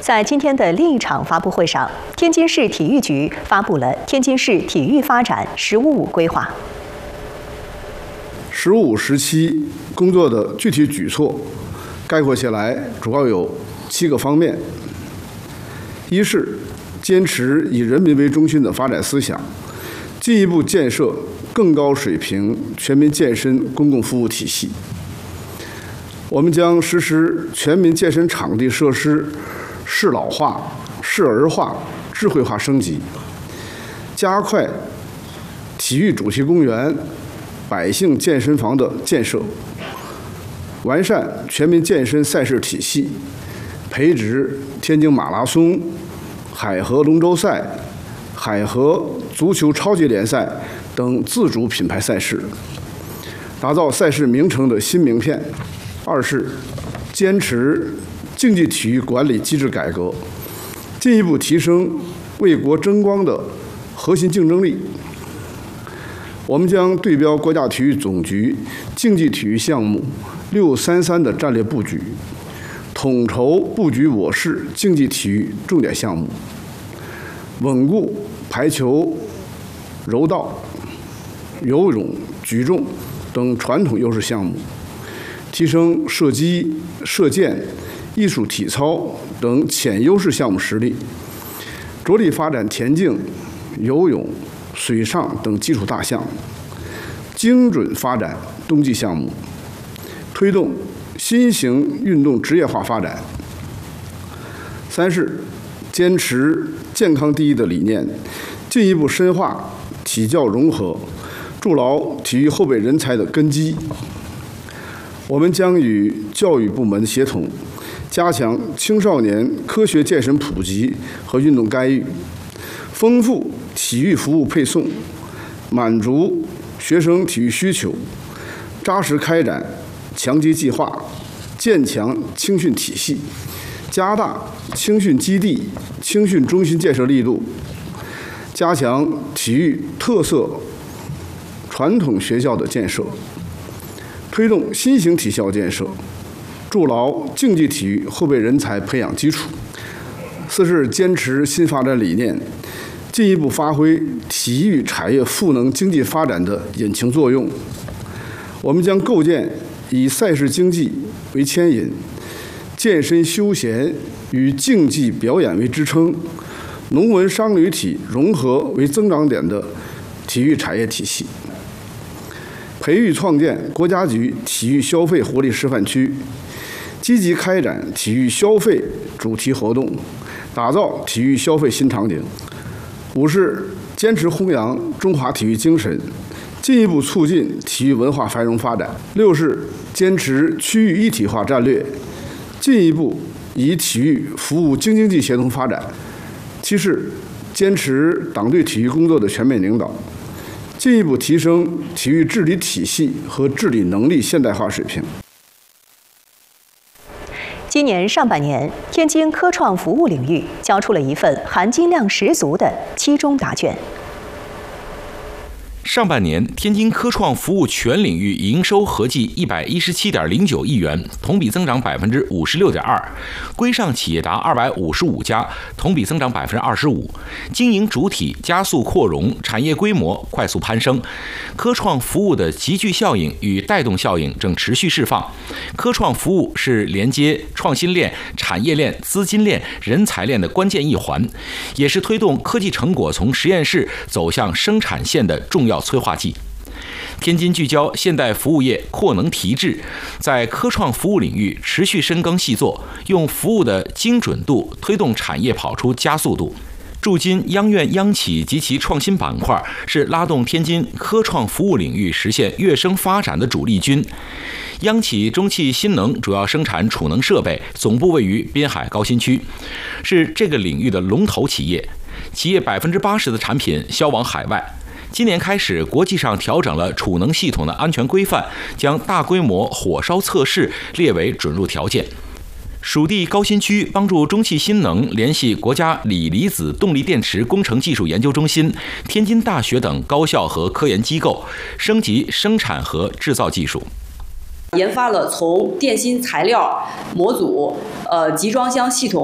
在今天的另一场发布会上，天津市体育局发布了天津市体育发展“十五五”规划。 “十五五”时期工作的具体举措，概括起来主要有7个方面：一是坚持以人民为中心的发展思想，进一步建设更高水平全民健身公共服务体系。我们将实施全民健身场地设施适老化、适儿化、智慧化升级，加快体育主题公园、百姓健身房的建设，完善全民健身赛事体系，培植天津马拉松、海河龙舟赛、海河足球超级联赛等自主品牌赛事，打造赛事名城的新名片。二是坚持竞技体育管理机制改革，进一步提升为国争光的核心竞争力。我们将对标国家体育总局竞技体育项目633的战略布局，统筹布局我市竞技体育重点项目，稳固排球、柔道、游泳、举重等传统优势项目，提升射击、射箭、艺术体操等潜优势项目实力，着力发展田径、游泳、水上等基础大项，精准发展冬季项目，推动新型运动职业化发展。三是坚持健康第一的理念，进一步深化体教融合，筑牢体育后备人才的根基。我们将与教育部门协同，加强青少年科学健身普及和运动干预，丰富体育服务配送，满足学生体育需求，扎实开展强基计划，建强青训体系，加大青训基地、青训中心建设力度，加强体育特色传统学校的建设，推动新型体校建设，筑牢竞技体育后备人才培养基础。四是坚持新发展理念，进一步发挥体育产业赋能经济发展的引擎作用。我们将构建以赛事经济为牵引，健身休闲与竞技表演为支撑，农文商旅体融合为增长点的体育产业体系。培育创建国家级体育消费活力示范区，积极开展体育消费主题活动，打造体育消费新场景。五是坚持弘扬中华体育精神，进一步促进体育文化繁荣发展。六是坚持区域一体化战略，进一步以体育服务京津冀协同发展。七是坚持党对体育工作的全面领导，进一步提升体育治理体系和治理能力现代化水平。 今年上半年，天津科创服务领域交出了一份含金量十足的期中答卷。 上半年，天津科创服务全领域营收合计117.09亿元，同比增长56.2%，规上企业达255家，同比增长25%。经营主体加速扩容，产业规模快速攀升，科创服务的集聚效应与带动效应正持续释放。科创服务是连接创新链、产业链、资金链、人才链的关键一环，也是推动科技成果从实验室走向生产线的重要催化剂。天津聚焦现代服务业扩能提质，在科创服务领域持续深耕细作，用服务的精准度推动产业跑出加速度。驻京央院央企及其创新板块是拉动天津科创服务领域实现跃升发展的主力军。央企中汽新能主要生产储能设备，总部位于滨海高新区，是这个领域的龙头企业。企业80%的产品销往海外。今年开始，国际上调整了储能系统的安全规范，将大规模火烧测试列为准入条件。属地高新区帮助中汽新能联系国家锂离子动力电池工程技术研究中心、天津大学等高校和科研机构，升级生产和制造技术。 研发了从电芯材料模组、集装箱系统